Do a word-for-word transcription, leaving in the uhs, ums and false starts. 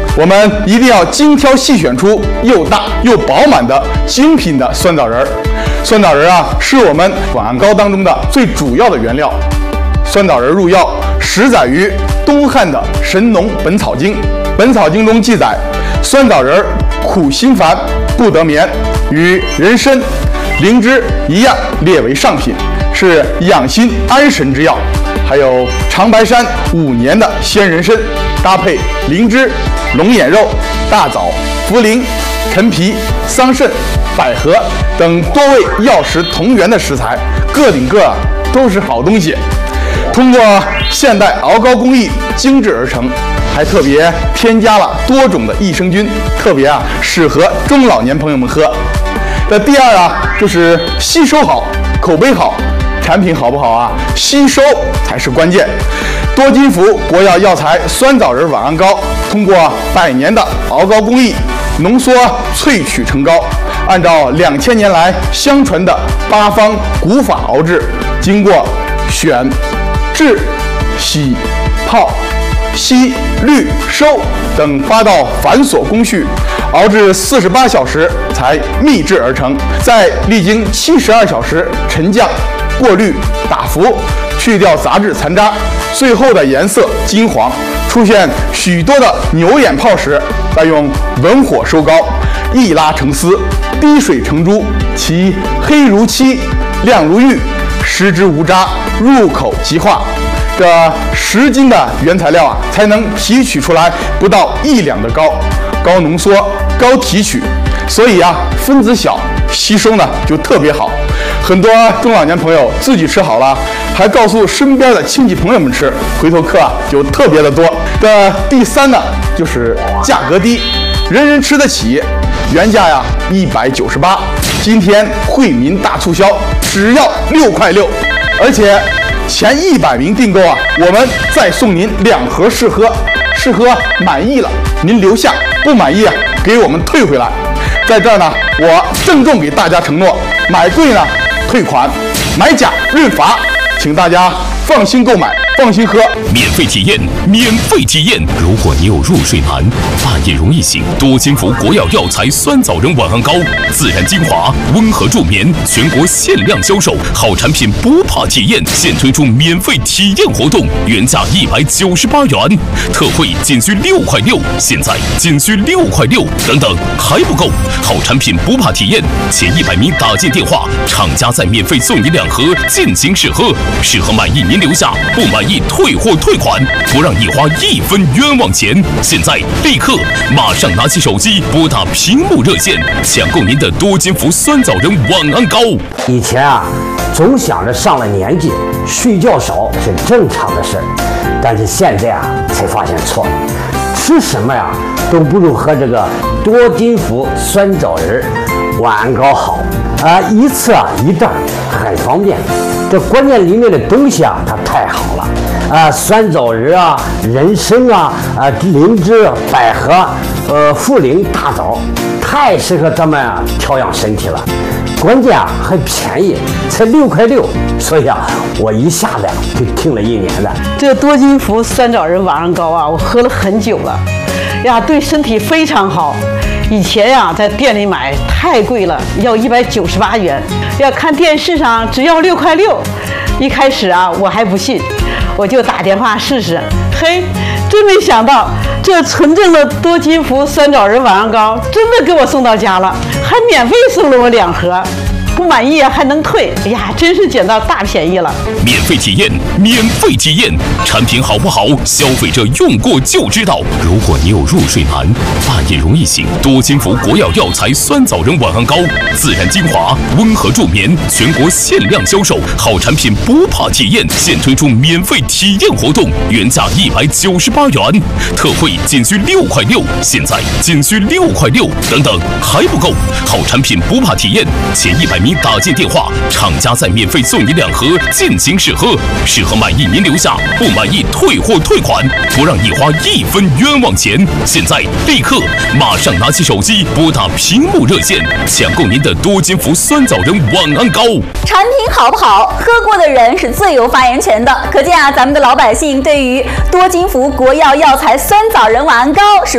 我们一定要精挑细选出又大又饱满的精品的酸枣仁儿。酸枣仁儿啊，是我们晚安糕当中的最主要的原料。酸枣仁入药，始载于东汉的《神农本草经》。《本草经》中记载，酸枣仁苦心烦，不得眠，与人参、灵芝一样，列为上品，是养心安神之药。还有长白山五年的鲜人参，搭配灵芝、龙眼肉、大枣、茯苓、陈皮、桑葚、百合等多味药食同源的食材，个顶个都是好东西。通过现代熬膏工艺精制而成，还特别添加了多种的益生菌，特别啊适合中老年朋友们喝。那第二啊，就是吸收好，口碑好。产品好不好啊？吸收才是关键。多金福国药药材酸枣仁晚安膏，通过百年的熬膏工艺，浓缩萃取成膏，按照两千年来相传的八方古法熬制，经过选、制、洗、泡、吸、滤、收等八道繁琐工序，熬制四十八小时才秘制而成，再历经七十二小时沉降、过滤、打浮，去掉杂质残渣，最后的颜色金黄，出现许多的牛眼泡时，再用文火收膏，一拉成丝，滴水成珠，其黑如漆，亮如玉，食之无渣，入口即化。这十斤的原材料啊，才能提取出来不到一两的膏，高浓缩、高提取，所以啊，分子小，吸收呢就特别好。很多中老年朋友自己吃好了，还告诉身边的亲戚朋友们吃，回头客啊就特别的多。这第三呢，就是价格低，人人吃得起。原价呀一百九十八，今天惠民大促销，只要六块六，而且前一百名订购啊，我们再送您两盒试喝，试喝满意了您留下，不满意啊给我们退回来。在这儿呢，我郑重给大家承诺，买贵呢退款，买假认罚，请大家放心购买，放心喝。 免费体验，免费体验。如果你有入睡难、半夜容易醒，多金福国药药材酸枣仁晚安膏，自然精华，温和助眠，全国限量销售，好产品不怕体验。现推出免费体验活动，原价一百九十八元，特惠仅需六块六，现在仅需六块六，等等还不够，好产品不怕体验，前一百名打进电话，厂家再免费送你两盒，尽情试喝，试喝满意您留下，不满意退货退款，不让你花一分冤枉钱。现在立刻马上拿起手机拨打屏幕热线，抢购您的多金福酸枣仁晚安膏。 以前啊，总想着上了年纪睡觉少是正常的事儿，但是现在啊，才发现错了，吃什么呀都不如喝这个多金福酸枣仁晚安膏好啊，一次啊一袋，很方便。这关键里面的东西啊，它太好了啊，酸枣仁啊、人参啊、啊灵芝、百合、呃茯苓、大枣，太适合咱们啊调养身体了。关键啊还便宜，才六块六，所以啊我一下子就听了一年了。 这多金福酸枣仁晚安膏啊，我喝了很久了，呀，对身体非常好。以前呀，在店里买太贵了，要一百九十八元。要看电视上只要六块六。一开始啊，我还不信，我就打电话试试。嘿，真没想到，这纯正的多金福酸枣仁晚安膏真的给我送到家了，还免费送了我两盒。不满意还能退，哎呀，真是捡到大便宜了！ 免费体验，免费体验，产品好不好？消费者用过就知道。如果你有入睡难、半夜容易醒，多金福国药药材酸枣仁晚安膏，自然精华，温和助眠，全国限量销售，好产品不怕体验。现推出免费体验活动，原价一百九十八元，特惠仅需六块六，现在仅需六块六，等等还不够，好产品不怕体验，前一百名打进电话，厂家再免费送你两盒，尽情试喝，试喝满意您留下，不满意退货退款，不让你花一分冤枉钱。现在立刻马上拿起手机拨打屏幕热线，抢购您的多金福酸枣仁晚安膏。 产品好不好，喝过的人是最有发言权的。可见啊，咱们的老百姓对于多金福国药药材酸枣仁晚安膏是